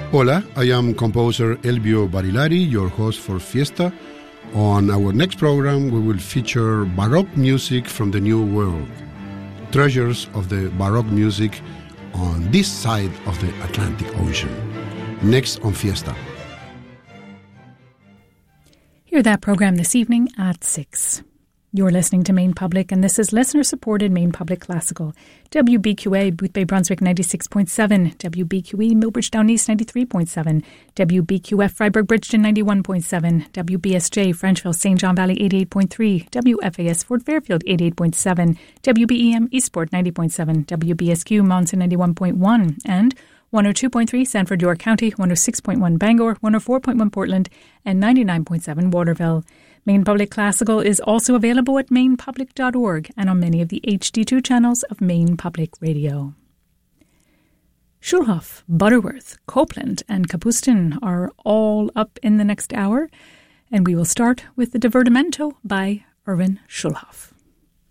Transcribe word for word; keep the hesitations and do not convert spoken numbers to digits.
Hola, I am composer Elvio Barilari, your host for Fiesta. On our next program, we will feature Baroque music from the New World, treasures of the Baroque music on this side of the Atlantic Ocean. Next on Fiesta. Hear that program this evening at six. You're listening to Maine Public, and this is listener-supported Maine Public Classical. W B Q A, Boothbay Brunswick ninety-six point seven, W B Q E, Millbridge Down East ninety-three point seven, W B Q F, Freiburg Bridgeton ninety-one point seven, W B S J, Frenchville, Saint John Valley eighty-eight point three, W F A S, Fort Fairfield eighty-eight point seven, W B E M, Eastport ninety point seven, W B S Q, Monson ninety-one point one, and one oh two point three Sanford York County, one oh six point one Bangor, one oh four point one Portland, and ninety-nine point seven Waterville. Maine Public Classical is also available at maine public dot org and on many of the H D two channels of Maine Public Radio. Schulhoff, Butterworth, Copeland, and Kapustin are all up in the next hour, and we will start with the Divertimento by Erwin Schulhoff.